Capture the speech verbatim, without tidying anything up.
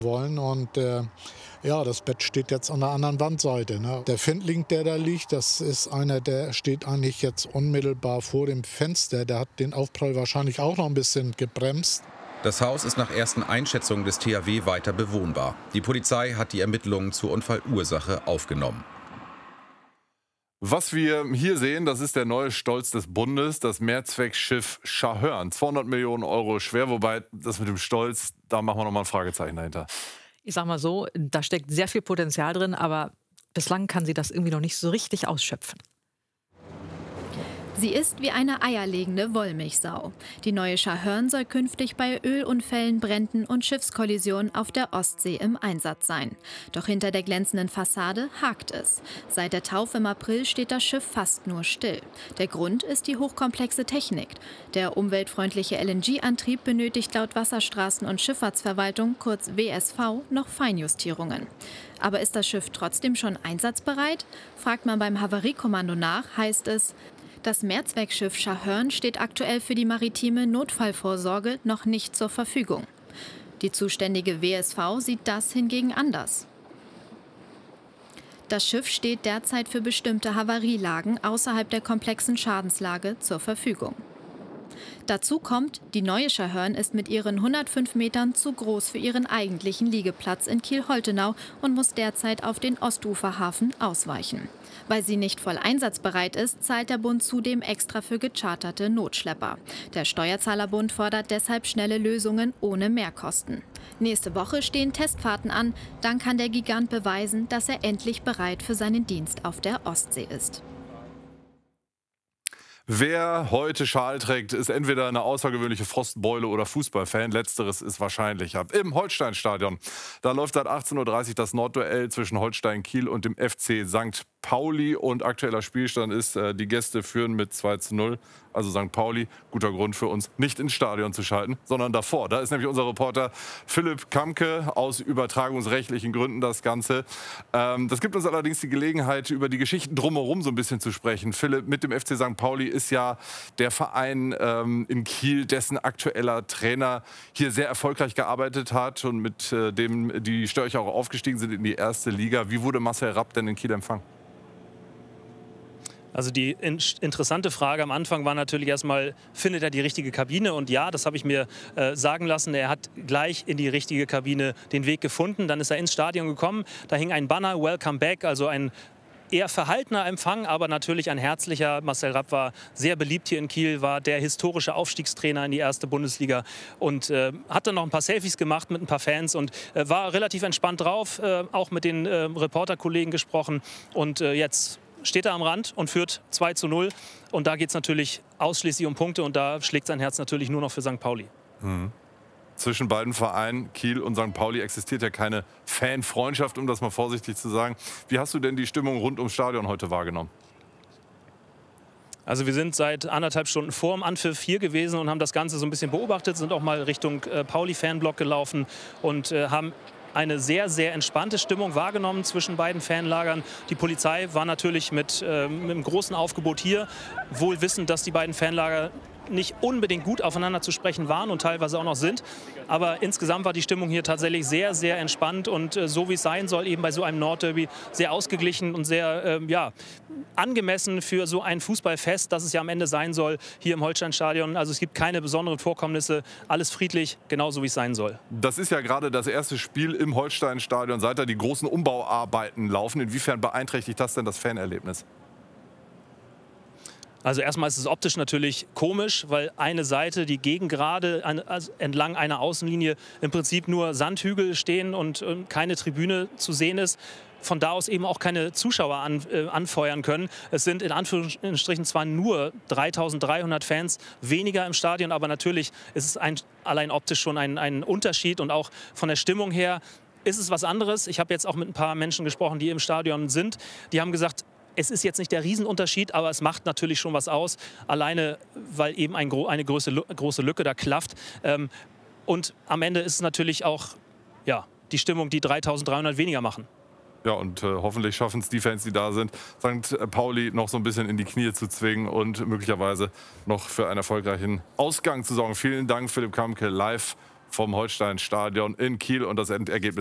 wollen und äh, ja, das Bett steht jetzt an der anderen Wandseite. Ne? Der Findling, der da liegt, das ist einer, der steht eigentlich jetzt unmittelbar vor dem Fenster. Der hat den Aufprall wahrscheinlich auch noch ein bisschen gebremst. Das Haus ist nach ersten Einschätzungen des T H W weiter bewohnbar. Die Polizei hat die Ermittlungen zur Unfallursache aufgenommen. Was wir hier sehen, das ist der neue Stolz des Bundes, das Mehrzweckschiff Schahörn. zweihundert Millionen Euro schwer, wobei das mit dem Stolz, da machen wir noch mal ein Fragezeichen dahinter. Ich sag mal so, da steckt sehr viel Potenzial drin, aber bislang kann sie das irgendwie noch nicht so richtig ausschöpfen. Sie ist wie eine eierlegende Wollmilchsau. Die neue Schahörn soll künftig bei Ölunfällen, Bränden und Schiffskollisionen auf der Ostsee im Einsatz sein. Doch hinter der glänzenden Fassade hakt es. Seit der Taufe im April steht das Schiff fast nur still. Der Grund ist die hochkomplexe Technik. Der umweltfreundliche L N G-Antrieb benötigt laut Wasserstraßen- und Schifffahrtsverwaltung, kurz W S V, noch Feinjustierungen. Aber ist das Schiff trotzdem schon einsatzbereit? Fragt man beim Havariekommando nach, heißt es: Das Mehrzweckschiff Schahörn steht aktuell für die maritime Notfallvorsorge noch nicht zur Verfügung. Die zuständige W S V sieht das hingegen anders. Das Schiff steht derzeit für bestimmte Havarielagen außerhalb der komplexen Schadenslage zur Verfügung. Dazu kommt, die neue Schahörn ist mit ihren hundertfünf Metern zu groß für ihren eigentlichen Liegeplatz in Kiel-Holtenau und muss derzeit auf den Ostuferhafen ausweichen. Weil sie nicht voll einsatzbereit ist, zahlt der Bund zudem extra für gecharterte Notschlepper. Der Steuerzahlerbund fordert deshalb schnelle Lösungen ohne Mehrkosten. Nächste Woche stehen Testfahrten an. Dann kann der Gigant beweisen, dass er endlich bereit für seinen Dienst auf der Ostsee ist. Wer heute Schal trägt, ist entweder eine außergewöhnliche Frostbeule oder Fußballfan. Letzteres ist wahrscheinlicher. Im Holsteinstadion, da läuft seit achtzehn Uhr dreißig das Nordduell zwischen Holstein Kiel und dem F C Sankt Pauli. Und aktueller Spielstand ist, äh, die Gäste führen mit zwei zu null. Also Sankt Pauli, guter Grund für uns, nicht ins Stadion zu schalten, sondern davor. Da ist nämlich unser Reporter Philipp Kamke, aus übertragungsrechtlichen Gründen das Ganze. Ähm, das gibt uns allerdings die Gelegenheit, über die Geschichten drumherum so ein bisschen zu sprechen. Philipp, mit dem F C Sankt Pauli ist ja der Verein ähm, in Kiel, dessen aktueller Trainer hier sehr erfolgreich gearbeitet hat und mit äh, dem die Störcher auch aufgestiegen sind in die erste Liga. Wie wurde Marcel Rapp denn in Kiel empfangen? Also die in interessante Frage am Anfang war natürlich erstmal, findet er die richtige Kabine? Und ja, das habe ich mir äh, sagen lassen. Er hat gleich in die richtige Kabine den Weg gefunden. Dann ist er ins Stadion gekommen. Da hing ein Banner, Welcome Back, also ein eher verhaltener Empfang, aber natürlich ein herzlicher. Marcel Rapp war sehr beliebt hier in Kiel, war der historische Aufstiegstrainer in die erste Bundesliga und äh, hat dann noch ein paar Selfies gemacht mit ein paar Fans und äh, war relativ entspannt drauf, äh, auch mit den äh, Reporterkollegen gesprochen und äh, jetzt steht er am Rand und führt zwei zu null. Und da geht es natürlich ausschließlich um Punkte. Und da schlägt sein Herz natürlich nur noch für Sankt Pauli. Mhm. Zwischen beiden Vereinen, Kiel und Sankt Pauli, existiert ja keine Fanfreundschaft, um das mal vorsichtig zu sagen. Wie hast du denn die Stimmung rund ums Stadion heute wahrgenommen? Also wir sind seit anderthalb Stunden vor dem Anpfiff hier gewesen und haben das Ganze so ein bisschen beobachtet, sind auch mal Richtung äh, Pauli-Fanblock gelaufen und äh, haben eine sehr, sehr entspannte Stimmung wahrgenommen zwischen beiden Fanlagern. Die Polizei war natürlich mit, äh, mit einem großen Aufgebot hier, wohl wissend, dass die beiden Fanlager nicht unbedingt gut aufeinander zu sprechen waren und teilweise auch noch sind. Aber insgesamt war die Stimmung hier tatsächlich sehr, sehr entspannt und äh, so wie es sein soll, eben bei so einem Nordderby, sehr ausgeglichen und sehr äh, ja, angemessen für so ein Fußballfest, das es ja am Ende sein soll, hier im Holsteinstadion. Also es gibt keine besonderen Vorkommnisse, alles friedlich, genauso wie es sein soll. Das ist ja gerade das erste Spiel im Holsteinstadion, seit da die großen Umbauarbeiten laufen. Inwiefern beeinträchtigt das denn das Fanerlebnis? Also erstmal ist es optisch natürlich komisch, weil eine Seite, die Gegengrade also entlang einer Außenlinie im Prinzip nur Sandhügel stehen und äh, keine Tribüne zu sehen ist. Von da aus eben auch keine Zuschauer an, äh, anfeuern können. Es sind in Anführungsstrichen zwar nur dreitausenddreihundert Fans weniger im Stadion, aber natürlich ist es ein, allein optisch schon ein, ein Unterschied und auch von der Stimmung her ist es was anderes. Ich habe jetzt auch mit ein paar Menschen gesprochen, die im Stadion sind. Die haben gesagt, es ist jetzt nicht der Riesenunterschied, aber es macht natürlich schon was aus. Alleine, weil eben ein, eine große, große Lücke da klafft. Ähm, und am Ende ist es natürlich auch ja, die Stimmung, die dreitausenddreihundert weniger machen. Ja, und äh, hoffentlich schaffen es die Fans, die da sind, Sankt Pauli noch so ein bisschen in die Knie zu zwingen und möglicherweise noch für einen erfolgreichen Ausgang zu sorgen. Vielen Dank, Philipp Kamke, live vom Holsteinstadion in Kiel und das Endergebnis